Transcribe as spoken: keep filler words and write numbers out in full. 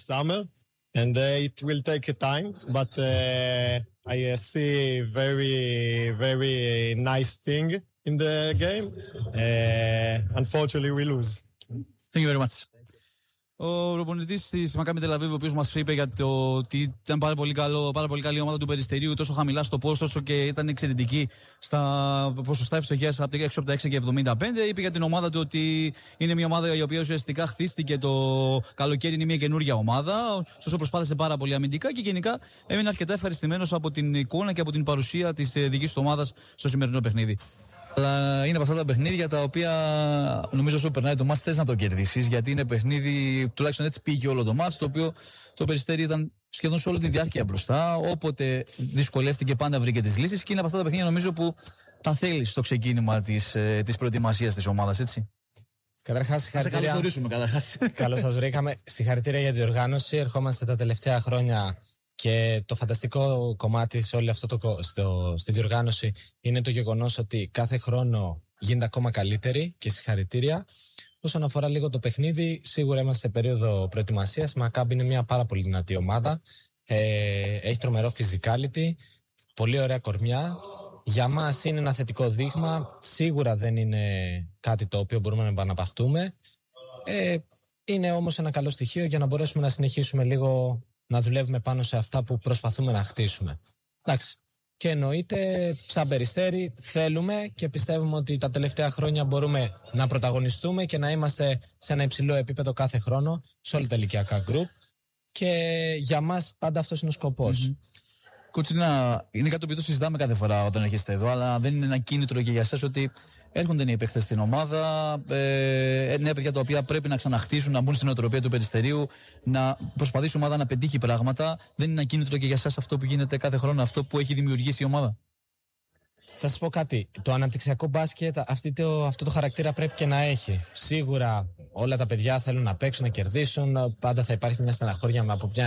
summer, and uh, it will take a time, but uh, I uh, see very, very nice thing in the game. Uh, unfortunately, we lose. Thank you very much. Ο προπονητής της Μακάμπι Τελαβίβ, ο οποίος μας είπε για το ότι ήταν πάρα πολύ, καλό, πάρα πολύ καλή ομάδα του Περιστερίου, τόσο χαμηλά στο post, όσο και ήταν εξαιρετική στα ποσοστά ευστοχίας έξω από τα έξι και εβδομήντα πέντε. Είπε για την ομάδα του ότι είναι μια ομάδα η οποία ουσιαστικά χτίστηκε το καλοκαίρι, είναι μια καινούργια ομάδα, ωστόσο προσπάθησε πάρα πολύ αμυντικά και γενικά έμεινε αρκετά ευχαριστημένος από την εικόνα και από την παρουσία της δικής του ομάδας στο σημερινό παιχνίδι. Αλλά είναι από αυτά τα παιχνίδια τα οποία νομίζω όσο περνάει το μάτς θες να το κερδίσεις, γιατί είναι παιχνίδι, τουλάχιστον έτσι πήγε όλο το μάτς, το οποίο το Περιστέρι ήταν σχεδόν σε όλη τη διάρκεια μπροστά. Όποτε δυσκολεύτηκε, πάντα βρήκε τις λύσεις και είναι από αυτά τα παιχνίδια νομίζω που τα θέλεις στο ξεκίνημα της, της προετοιμασίας της ομάδας, έτσι. Καταρχάς, συγχαρητήρια. Να σε καλωσορίσουμε, καταρχάς. Καλώς σας βρήκαμε. Συγχαρητήρια για την διοργάνωση. Ερχόμαστε τα τελευταία χρόνια. Και το φανταστικό κομμάτι σε όλη αυτό το, στο, στη διοργάνωση είναι το γεγονός ότι κάθε χρόνο γίνεται ακόμα καλύτερη και συγχαρητήρια. Όσον αφορά λίγο το παιχνίδι, σίγουρα είμαστε σε περίοδο προετοιμασίας. Η Μακάμπι είναι μια πάρα πολύ δυνατή ομάδα. Ε, έχει τρομερό physicality, πολύ ωραία κορμιά. Για μας είναι ένα θετικό δείγμα. Σίγουρα δεν είναι κάτι το οποίο μπορούμε να επαναπαυτούμε. Ε, είναι όμως ένα καλό στοιχείο για να μπορέσουμε να συνεχίσουμε λίγο να δουλεύουμε πάνω σε αυτά που προσπαθούμε να χτίσουμε. Εντάξει. Και εννοείται, σαν Περιστέρι, θέλουμε και πιστεύουμε ότι τα τελευταία χρόνια μπορούμε να πρωταγωνιστούμε και να είμαστε σε ένα υψηλό επίπεδο κάθε χρόνο, σε όλα τα ηλικιακά γκρουπ. Και για μας πάντα αυτός είναι ο σκοπός. Mm-hmm. Κούτσινα, είναι κάτι που το συζητάμε κάθε φορά όταν έρχεστε εδώ, αλλά δεν είναι ένα κίνητρο και για εσάς ότι έρχονται νέοι παίχτες στην ομάδα, ε, νέα παιδιά τα οποία πρέπει να ξαναχτίσουν, να μπουν στην νοοτροπία του Περιστερίου, να προσπαθήσει η ομάδα να πετύχει πράγματα. Δεν είναι ένα κίνητρο και για εσάς αυτό που γίνεται κάθε χρόνο, αυτό που έχει δημιουργήσει η ομάδα? Θα σας πω κάτι. Το αναπτυξιακό μπάσκετ αυτή το, αυτό το χαρακτήρα πρέπει και να έχει. Σίγουρα όλα τα παιδιά θέλουν να παίξουν, να κερδίσουν. Πάντα θα υπάρχει μια στεναχώρια από μια